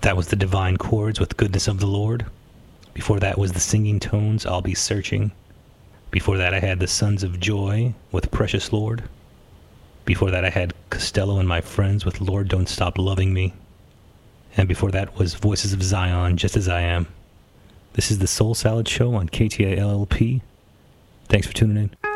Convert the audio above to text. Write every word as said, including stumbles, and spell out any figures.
That was the Divine Chords with Goodness of the Lord. Before that was the Singing Tones, I'll Be Searching. Before that I had the Sons of Joy with Precious Lord. Before that I had Costello and My Friends with Lord Don't Stop Loving Me. And before that was Voices of Zion, Just As I Am. This is the Soul Salad Show on K T A L L P. Thanks for tuning in.